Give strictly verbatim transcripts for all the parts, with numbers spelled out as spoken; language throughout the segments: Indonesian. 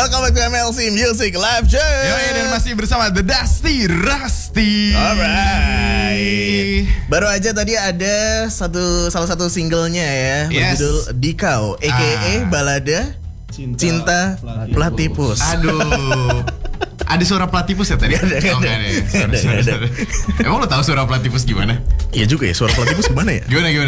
Welcome back to M L C Music Live Jam. Yoi, dan masih bersama The Dusty Rusty. Alright. Baru aja tadi ada satu salah satu singlenya ya, Yes. berjudul Dikau, aka Ah. balada Cinta, Cinta Platypus. Aduh. Ada suara platypus ya tadi? Gak ada, gak oh, ada. gak ada. ya? Sorry, Gak ada, sorry, gak ada. sorry. Emang lo tahu suara platypus gimana? Iya juga ya, suara platypus gimana ya? Gimana gimana?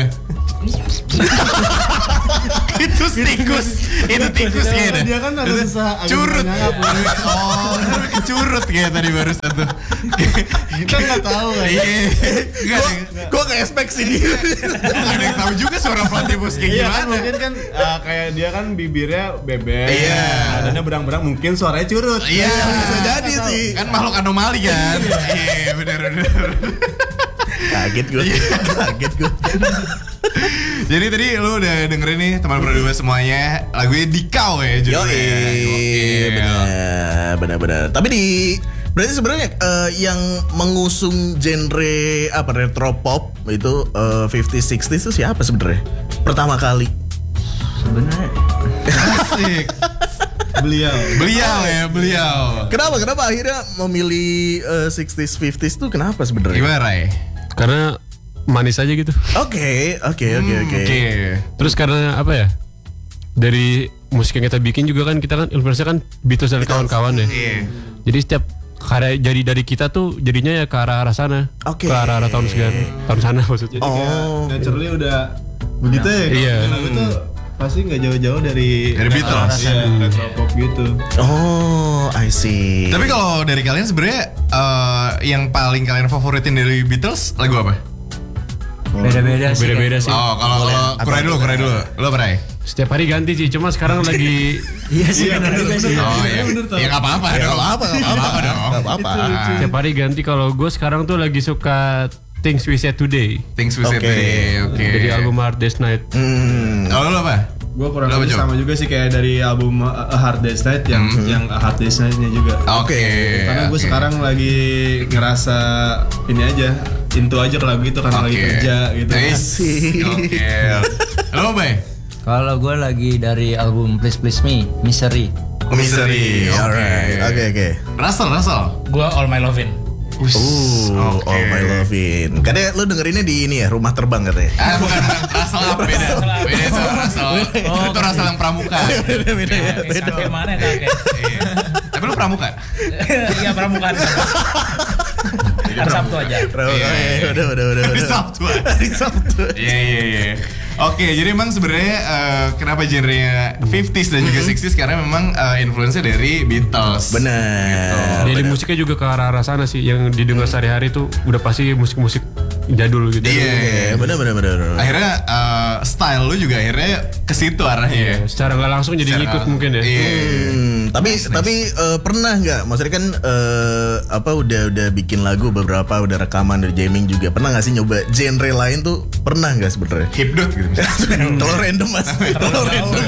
Itu tikus, itu tikus kayaknya. Dia kan ada susah agak curut. nyangap. Oh, curut kayak tadi barusan tuh. Kita nggak tahu kan. Iya. Enggak ada. Gue gak expect sih dia. Nggak ada yang tahu juga suara platypus kayak Iya kan gimana. mungkin kan uh, kayak dia kan bibirnya bebek, Iya. badannya berang-berang, mungkin suaranya curut. Iya, Bisa jadi sih. Kan makhluk anomali kan. Iya, benar benar. Kaget gue, kaget gue. Jadi tadi lu udah dengerin nih teman berdua semuanya lagunya Dikau ya Yo, judulnya. benar, benar, benar. Tapi di berarti sebenarnya eh, yang mengusung genre apa retro pop itu eh, fifties sixties itu siapa sebenarnya? Pertama kali. Sebenarnya Asik. Beliau. Beliau ya, beliau. Kenapa? Kenapa akhirnya memilih eh, sixties fifties itu kenapa sebenarnya? Gimana Ray? Karena manis aja gitu. Oke, oke, oke, Hmm, oke. Terus karena apa ya? Dari musik yang kita bikin juga kan kita kan influence-nya kan Beatles dan kawan-kawan ya. Iya. Jadi setiap karya jadi dari kita tuh jadinya ya ke arah-arah sana. Oke. Ke arah-arah tahun sekian. Tahun sana maksudnya. Oh. Kayak naturally udah begitu ya. Iya. Kalau lagu tuh pasti nggak jauh-jauh dari Dari Beatles. Iya, retro pop gitu. Oh, I see. Tapi kalau dari kalian sebenarnya eh, yang paling kalian favoritin dari Beatles lagu apa? beda-beda sih. Beda-beda sih. Oh, kalau Boleh. kalau Atau- Kurai dulu, Kurai dulu. Lo apa Ray? Setiap hari ganti sih. Cuma sekarang lagi Iya sih benar juga sih. Oh iya. Ya enggak apa-apa Ya, dong. nggak apa-apa, nggak apa-apa dong. Nggak apa-apa. setiap hari ganti. Kalau gue sekarang tuh lagi suka Things We Said Today. Things We Said Oke. Today. Oke. Dari album Hard Day's Night. Hmm. Kalau lo apa? Gue kurang Lo apa, lebih Jo? sama juga sih kayak dari album uh, A Hard Day's Night yang yang A Hard Day's Night-nya juga. Oke. Karena gue oke. sekarang lagi ngerasa ini aja, into aja ke lagu itu karena lagi Oke. kerja gitu. Nice. Oke. Lo apa? Kalau gue lagi dari album Please Please Me, Misery. Misery. Oke. Alright. Oke, oke. Russell, Russell. Gua All My Lovin'. Uh, Oke. All My Lovin'. Kadang lu dengerinnya di ini ya, rumah terbang katanya. Ah bukan bukan Russell up beda. Beda itu Russell. Itu Russell yang pramuka. Beda ya, beda. Kakek mana ya kakek? Iya. Tapi lu pramuka? Iya pramuka hari Sabtu. Hari Sabtu aja. Iya, udah, udah, udah, Hari udah. Sabtu. Hari Sabtu. Iya iya iya. Oke, jadi emang sebenarnya eh, kenapa genrenya fifties dan juga sixties karena memang eh, influence dari Beatles. Benar. Jadi musiknya juga ke arah-arah sana sih. Yang didengar sehari-hari tuh udah pasti musik-musik jadul gitu. Iya. Iya, benar, benar, benar. Akhirnya eh, style lu juga akhirnya ke situ arahnya ya. Secara nggak langsung jadi Secara- ngikut mungkin ya. Iya. Hmm, tapi tapi eh, pernah nggak? Maksudnya kan eh, apa udah udah bikin lagu beberapa, udah rekaman, udah jamming juga. Pernah nggak sih nyoba genre lain tuh? Pernah nggak sebenarnya? Hipdot gitu misalnya. Terlalu random mas. Terlalu random.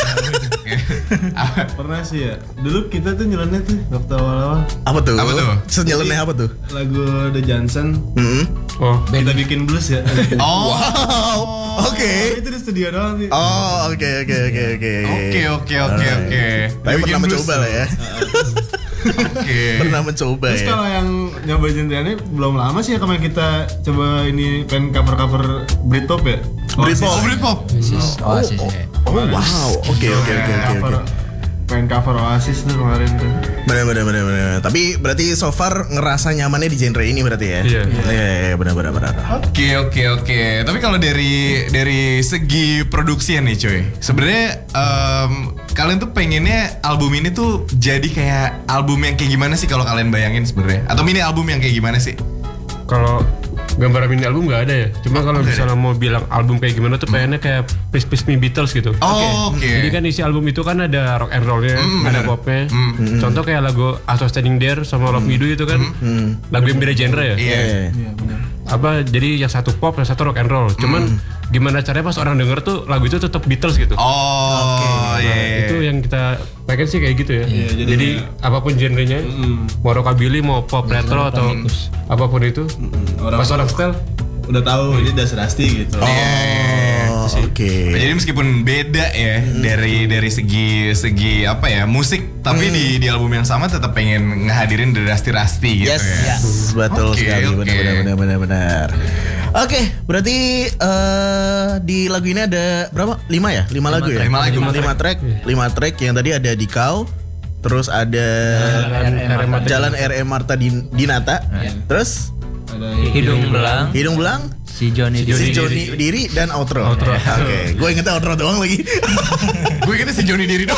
Pernah sih ya. Dulu kita tuh nyeleneh tuh waktu awal-awal Apa tuh? Apa tuh? Terus nyeleneh apa tuh? lagu The Johnson. Hmm. Oh, Kita bikin blues ya. Oh. Wow. Oke. Itu di studio doang sih. Oh, oke, oke, oke, oke. Oke oke oke oke. Tapi pernah Bikin blues mencoba lah ya. Oke. Pernah mencoba Terus ya. kalau yang nyoba genre ini belum lama sih ya kemarin kita coba ini pengen cover-cover Britpop ya. Britpop. Oh Britpop. Oasis, Oasis ya. Oh wow. Oke, oke, oke, oke, oke. Cover- pengen cover Oasis tuh kemarin tuh. Benar, benar, benar, benar. Tapi berarti so far ngerasa nyamannya di genre ini berarti ya? Iya. Iya, iya, benar, benar, benar. Oke oke oke. Tapi kalau dari dari segi produksian nih cuy, sebenarnya em, kalian tuh pengennya album ini tuh jadi kayak album yang kayak gimana sih kalau kalian bayangin sebenarnya? Atau mini album yang kayak gimana sih? kalau gambar mini album nggak ada ya. Cuma kalau misalnya mau bilang album kayak gimana tuh pengennya kayak Please Please Me Beatles gitu. Oh oke. Jadi kan isi album itu kan ada rock and rollnya, ada popnya. Contoh kayak lagu I Was Standing There sama Love Me Do itu kan lagu yang beda genre ya. Iya. Iya benar. Apa jadi yang satu pop, yang satu rock and roll. Cuman gimana caranya pas orang denger tuh lagu itu tetap Beatles gitu. Oh iya. iya. Itu yang kita pengen sih kayak gitu ya. Iya, jadi jadi apapun genrenya, mau rockabilly, mau pop retro atau apapun itu, Orang pas orang style udah tahu ini Das Rusty gitu. Iya, iya, iya. Oh, oke. Jadi meskipun beda ya Hmm. dari dari segi segi apa ya musik, tapi Hmm. di di album yang sama tetap pengen ngehadirin The Rusty Rusty gitu Yes, ya. betul Oke, sekali, oke. benar benar benar benar. Oke, berarti eh, di lagu ini ada berapa? Lima ya? Lima, lagu ya? track. Lima lagu. Lima track, lima track yang tadi ada di Kau, terus ada Jalan R M Marta Din- Dinata, terus Ada Hidung belang, Hidung Belang, si Joni si Diri. Joni Diri dan outro. Oke, gue ingetnya outro doang lagi. Gue kira si Joni Diri doang.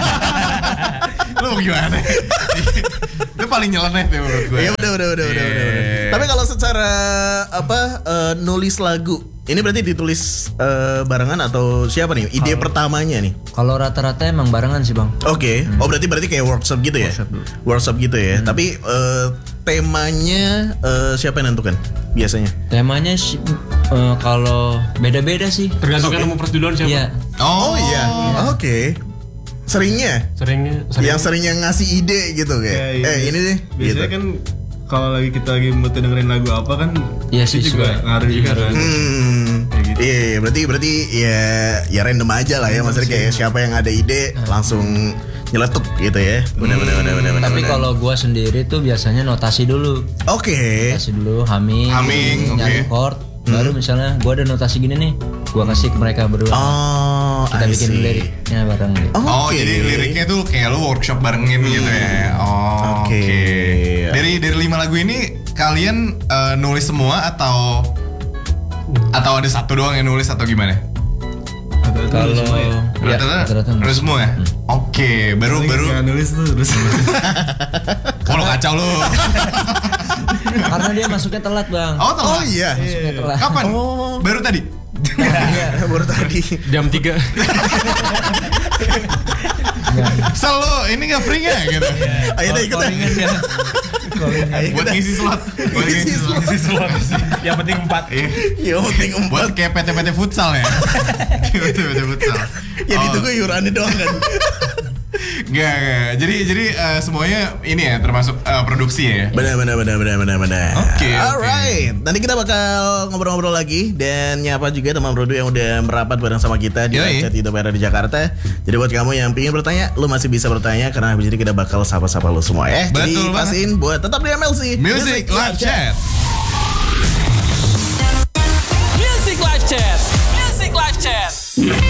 Lu mau gimana? Itu paling nyeleneh tuh menurut gue. Iya udah udah udah udah udah. udah. Yeah. Tapi kalau secara apa eh, nulis lagu, ini berarti ditulis eh, barengan atau siapa nih? Ide pertamanya nih. Kalau rata-rata emang barengan sih bang. Oke. Oh berarti berarti kayak workshop gitu ya? Workshop dulu. Workshop gitu ya. Tapi eh, temanya eh, siapa yang nentukan biasanya? Temanya sih eh, kalau beda-beda sih. Tergantung yang mau first duluan siapa. Iya. Oh, Oh iya. Oke. Seringnya Seringnya, sering. yang seringnya ngasih ide gitu kayak. Ya, iya. Eh ini deh. Biasanya gitu. kan kalau lagi kita lagi mood dengerin lagu apa kan, Iya itu sih, juga suka. ngaruh juga kan. Hmm, Kayak gitu. iya, iya, berarti berarti ya ya random aja lah ya, maksudnya kayak siapa yang ada ide langsung nyeletuk gitu ya. Benar benar benar benar. benar, Tapi benar. kalau gua sendiri tuh biasanya notasi dulu. Oke. Notasi dulu, humming, Humming, nyari oke. chord. Baru misalnya gua ada notasi gini nih, gua kasih ke mereka berdua. Oh, Kita I bikin see. liriknya bareng gitu. Oh, Oke. jadi liriknya tuh kayak lu workshop barengin gitu ya. Oh, Oke. oke. Dari dari lima lagu ini kalian eh, nulis semua atau atau ada satu doang yang nulis atau gimana? Rata-rata Kalau semua ya. ya, Rata-rata rata-rata nulis semua ya? Oke, baru Paling baru nggak nulis tuh terus. oh lo kacau lu. karena dia masuknya telat bang. Oh, telat. Oh iya. Masuknya telat. Kapan? Oh. Baru tadi. Baru tadi. Jam tiga. Sel lu ini gak free gak gitu? Ayo deh ikut deh. Ayo ikut Buat deh. ngisi slot. Buat ngisi slot. Isi slot. Yang penting empat. Iya. Ya penting Buat empat. kayak P T P T futsal ya. Kayak P T P T futsal. Ya Oh. ditunggu iurannya doang kan. Gak, gak. Jadi jadi eh, semuanya ini ya termasuk eh, produksi ya. Benar benar benar benar benar benar. Oke, oke. Alright. Nanti kita bakal ngobrol-ngobrol lagi dan nyapa juga teman Brodo yang udah merapat bareng sama kita di Yoi. chat YouTube Era di Jakarta. Jadi buat kamu yang pingin bertanya, lu masih bisa bertanya karena habis ini kita bakal sapa-sapa lu semua ya. Jadi Betul banget. pastiin buat tetap di M L C Music Live Chat. Music Live Chat. Music Live Chat.